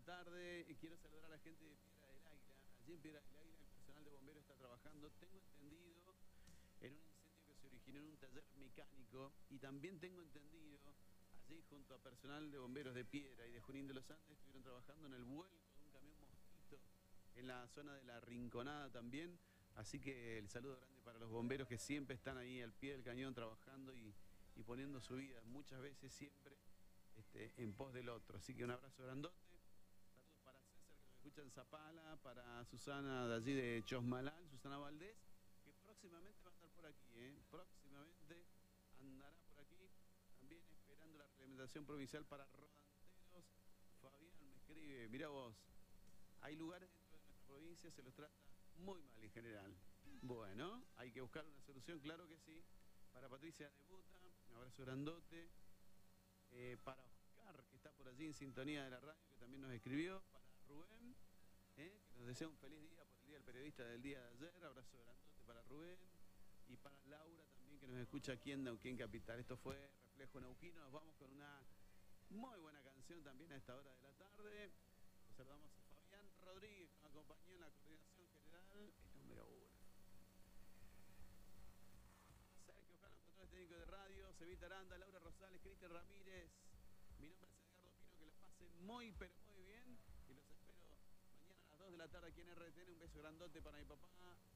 tarde. Quiero saludar a la gente de Piedra del Águila. Allí en Piedra del Águila el personal de bomberos está trabajando, tengo entendido, en un incendio que se originó en un taller mecánico. Y también tengo entendido, allí junto a personal de bomberos de Piedra y de Junín de los Andes, estuvieron trabajando en el vuelco de un camión mosquito en la zona de la Rinconada también. Así que el saludo grande para los bomberos que siempre están ahí al pie del cañón trabajando y poniendo su vida, muchas veces siempre en pos del otro. Así que un abrazo grandote. Saludos para César, que nos escucha en Zapala, para Susana de allí de Chosmalal, Susana Valdés, que próximamente va a andar por aquí, próximamente andará por aquí, también esperando la reglamentación provincial para rodanteros. Fabián me escribe, mirá vos, hay lugares dentro de nuestra provincia, se los trata muy mal en general. Bueno, hay que buscar una solución, claro que sí. Para Patricia Debuta, un abrazo grandote. Para Oscar, que está por allí en sintonía de la radio, que también nos escribió. Para Rubén, que nos desea un feliz día por el Día del Periodista del día de ayer. Abrazo grandote para Rubén. Y para Laura también, que nos escucha aquí en Neuquén Capital. Esto fue Reflejo Neuquino. Nos vamos con una muy buena canción también a esta hora de la tarde. Nos saludamos a Fabián Rodríguez, que nos acompañó en la coordinación general, el número 1. Sergio Jano, control técnico de radio, Cevita Aranda, Laura Rosales, Cristian Ramírez. Mi nombre es Edgardo Pino, que lo pasen muy, pero muy bien. Y los espero mañana a las 2 de la tarde aquí en RTN. Un beso grandote para mi papá.